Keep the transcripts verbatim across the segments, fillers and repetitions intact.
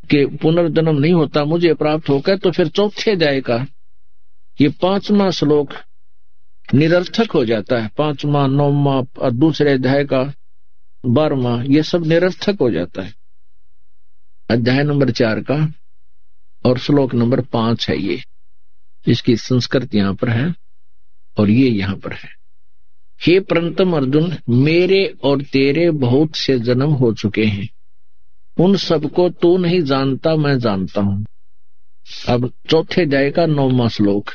कि पुनर्जन्म नहीं होता मुझे प्राप्त होकर, तो फिर चौथे अध्याय का ये पांचवा श्लोक निरर्थक हो जाता है। पांचवा, नौवां और दूसरे अध्याय का बारहवां, ये सब निरर्थक हो जाता है। अध्याय नंबर चार का और श्लोक नंबर पांच है ये, इसकी संस्कृत यहां पर है और ये यहां पर है। हे परंतम अर्जुन, मेरे और तेरे बहुत से जन्म हो चुके हैं, उन सबको तू नहीं जानता, मैं जानता हूं। अब चौथे अध्याय का नौवां श्लोक,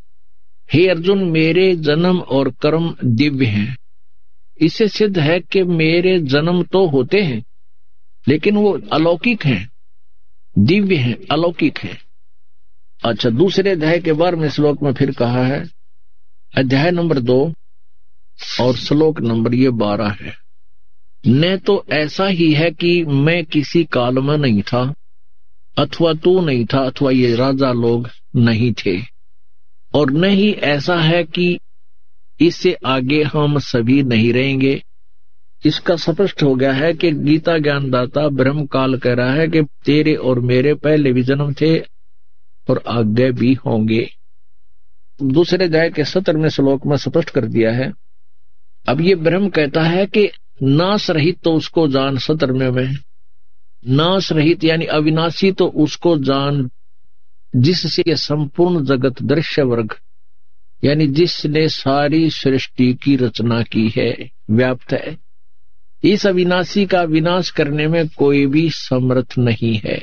हे अर्जुन, मेरे जन्म और कर्म दिव्य हैं। इससे सिद्ध है कि मेरे जन्म तो होते हैं लेकिन वो अलौकिक हैं, दिव्य हैं, अलौकिक हैं। अच्छा, दूसरे अध्याय के बारहवें श्लोक में फिर कहा है, अध्याय नंबर दो और श्लोक नंबर ये बारह है, न तो ऐसा ही है कि मैं किसी काल में नहीं था, अथवा तू नहीं था, अथवा ये राजा लोग नहीं थे, और न ही ऐसा है कि इससे आगे हम सभी नहीं रहेंगे। इसका स्पष्ट हो गया है कि गीता ज्ञानदाता ब्रह्म काल कह रहा है कि तेरे और मेरे पहले भी जन्म थे और आगे भी होंगे। दूसरे अध्याय के सत्रहवें श्लोक में स्पष्ट कर दिया है। अब ये ब्रह्म कहता है कि नाश रहित तो उसको जान, सत्रहवें में नाश रहित यानी अविनाशी तो उसको जान जिससे ये संपूर्ण जगत दृश्य वर्ग यानी जिसने सारी सृष्टि की रचना की है, व्याप्त है। इस अविनाशी का विनाश करने में कोई भी समर्थ नहीं है।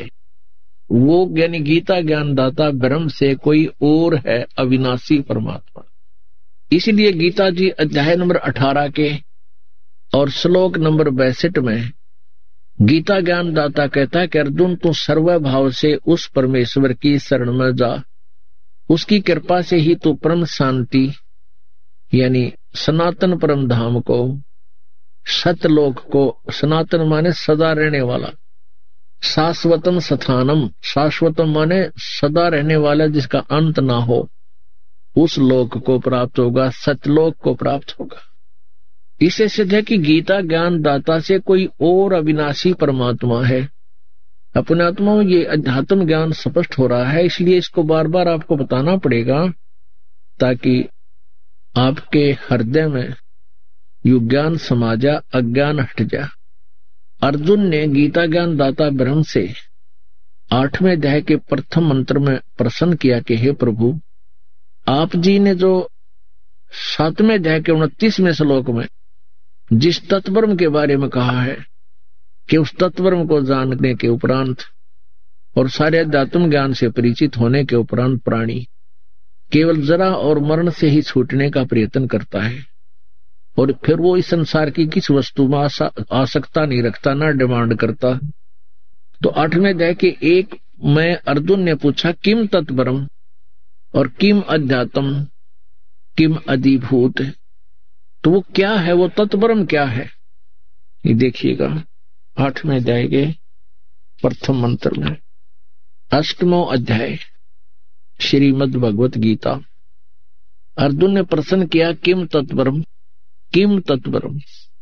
वो यानी गीता ज्ञानदाता ब्रह्म से कोई और है, अविनाशी परमात्मा। इसलिए गीता जी अध्याय नंबर अठारह के और श्लोक नंबर बैसठ में गीता ज्ञानदाता कहता है कि अर्जुन, तू सर्वभाव से उस परमेश्वर की शरण में जा, उसकी कृपा से ही तू परम शांति यानी सनातन परम धाम को, सतलोक को, सनातन माने सदा रहने वाला, शाश्वतम स्थानम, शाश्वतम माने सदा रहने वाला जिसका अंत ना हो, उस लोक को प्राप्त होगा, सतलोक को प्राप्त होगा। इसे सिद्ध है कि गीता ज्ञान दाता से कोई और अविनाशी परमात्मा है। अपने आत्मा में ये अध्यात्म ज्ञान स्पष्ट हो रहा है, इसलिए इसको बार बार आपको बताना पड़ेगा ताकि आपके हृदय में यु ज्ञान समा जा, अज्ञान हट जा। अर्जुन ने गीता ज्ञान दाता ब्रह्म से आठवें अध्याय के प्रथम मंत्र में प्रश्न किया कि हे प्रभु, आप जी ने जो सातवें अध्याय के उनतीसवें श्लोक में जिस तत्वब्रह्म के बारे में कहा है कि उस तत्वब्रह्म को जानने के उपरांत और सारे अध्यात्म ज्ञान से परिचित होने के उपरांत प्राणी केवल जरा और मरण से ही छूटने का प्रयत्न करता है और फिर वो इस संसार की किस वस्तु में आसक्ता नहीं रखता, ना डिमांड करता। तो आठवें अध्याय के एक में अर्जुन ने पूछा किम तत्वब्रह्म और किम अध्यात्म किम अधिभूत, तो वो क्या है, वो तत्वब्रह्म क्या है, ये देखिएगा आठवें अध्याय के प्रथम मंत्र में। अष्टमो अध्याय श्रीमद् भगवत गीता। अर्जुन ने प्रश्न किया किम तत्वब्रह्म, किम तत्वब्रह्म,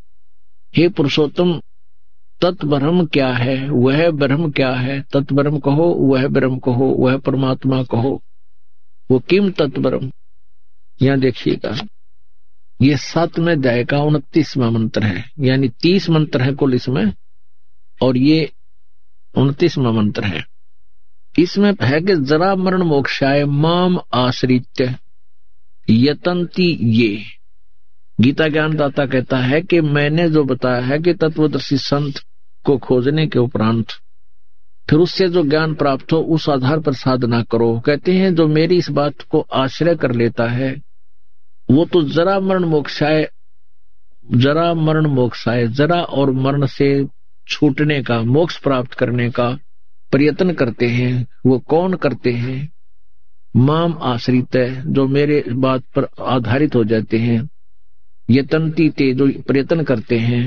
हे पुरुषोत्तम तत्वब्रह्म क्या है, वह ब्रह्म क्या है, तत्वब्रह्म कहो, वह ब्रह्म कहो, वह परमात्मा कहो, वो किम तत्वब्रह्म। यहां देखिएगा ये सातवें अध्याय का उनतीसवां मंत्र है, यानी तीस मंत्र है कुल इसमें और ये उनतीसवां मंत्र है। इसमें है कि जरा मरण मोक्षाय माम आश्रित्य यतंती ये। गीता ज्ञानदाता कहता है कि मैंने जो बताया है कि तत्वदर्शी संत को खोजने के उपरांत फिर उससे जो ज्ञान प्राप्त हो उस आधार पर साधना करो। कहते हैं जो मेरी इस बात को आश्रय कर लेता है वो तो जरा मरण मोक्षाय, जरा मरण मोक्षाय, जरा और मरण से छूटने का, मोक्ष प्राप्त करने का प्रयत्न करते हैं। वो कौन करते हैं? माम आश्रित है, जो मेरे बात पर आधारित हो जाते हैं। यतंती ते, जो प्रयत्न करते हैं।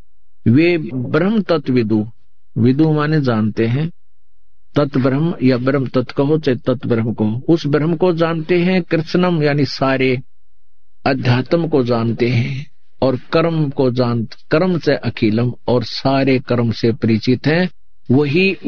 वे ब्रह्म तत्व विदु, विदु माने जानते हैं, तत्व ब्रह्म या ब्रह्म तत्व कहो चाहे तत्व ब्रह्म कहो, उस ब्रह्म को जानते हैं। कृष्णम यानी सारे अध्यात्म को जानते हैं और कर्म को जान, कर्म से अखिलम और सारे कर्म से परिचित हैं। वही